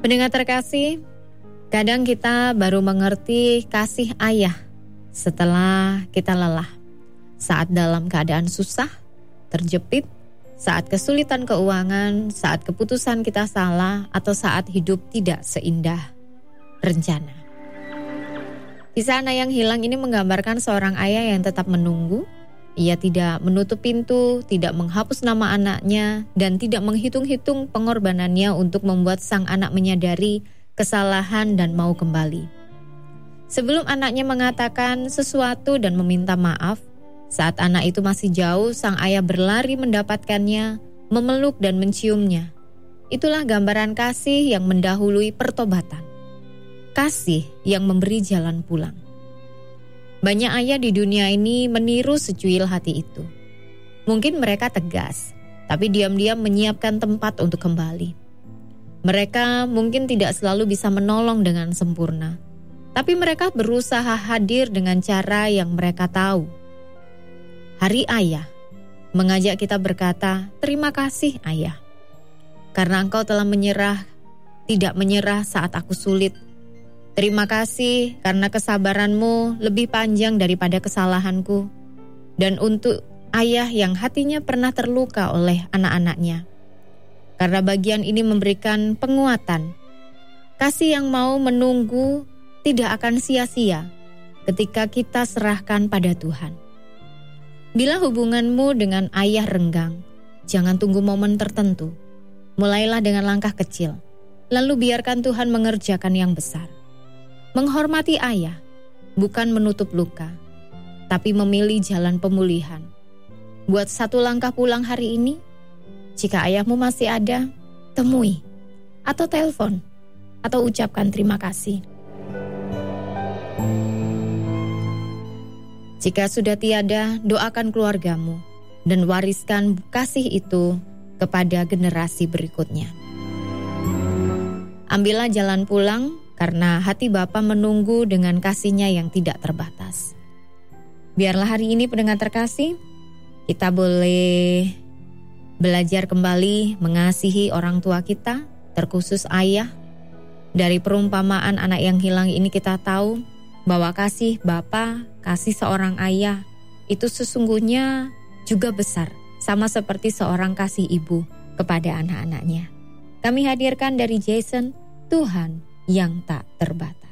Pendengar terkasih, kadang kita baru mengerti kasih ayah setelah kita lelah. Saat dalam keadaan susah, terjepit, saat kesulitan keuangan, saat keputusan kita salah, atau saat hidup tidak seindah rencana. Kisah anak yang hilang ini menggambarkan seorang ayah yang tetap menunggu. Ia tidak menutup pintu, tidak menghapus nama anaknya, dan tidak menghitung-hitung pengorbanannya untuk membuat sang anak menyadari kesalahan dan mau kembali. Sebelum anaknya mengatakan sesuatu dan meminta maaf, saat anak itu masih jauh, sang ayah berlari mendapatkannya, memeluk dan menciumnya. Itulah gambaran kasih yang mendahului pertobatan. Kasih yang memberi jalan pulang. Banyak ayah di dunia ini meniru secuil hati itu. Mungkin mereka tegas, tapi diam-diam menyiapkan tempat untuk kembali. Mereka mungkin tidak selalu bisa menolong dengan sempurna, tapi mereka berusaha hadir dengan cara yang mereka tahu. Hari Ayah mengajak kita berkata, "Terima kasih Ayah, karena Engkau telah tidak menyerah saat aku sulit. Terima kasih karena kesabaranmu lebih panjang daripada kesalahanku." Dan untuk ayah yang hatinya pernah terluka oleh anak-anaknya, karena bagian ini memberikan penguatan. Kasih yang mau menunggu tidak akan sia-sia ketika kita serahkan pada Tuhan. Bila hubunganmu dengan ayah renggang, jangan tunggu momen tertentu. Mulailah dengan langkah kecil, lalu biarkan Tuhan mengerjakan yang besar. Menghormati ayah bukan menutup luka, tapi memilih jalan pemulihan. Buat satu langkah pulang hari ini. Jika ayahmu masih ada, temui atau telepon atau ucapkan terima kasih. Jika sudah tiada, doakan keluargamu dan wariskan kasih itu kepada generasi berikutnya. Ambillah jalan pulang, karena hati Bapa menunggu dengan kasih-Nya yang tidak terbatas. Biarlah hari ini pendengar terkasih, kita boleh belajar kembali mengasihi orang tua kita, terkhusus ayah. Dari perumpamaan anak yang hilang ini kita tahu bahwa kasih Bapa, kasih seorang ayah itu sesungguhnya juga besar, sama seperti seorang kasih ibu kepada anak-anaknya. Kami hadirkan dari Jason, Tuhan yang tak terbatas.